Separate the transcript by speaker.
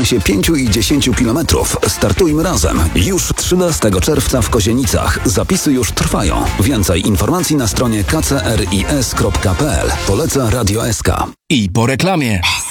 Speaker 1: dystansie 5 i 10 km. Startujmy razem. Już 13 czerwca w Kozienicach. Zapisy już trwają. Więcej informacji na stronie kcris.pl. Poleca Radio SK.
Speaker 2: I po reklamie.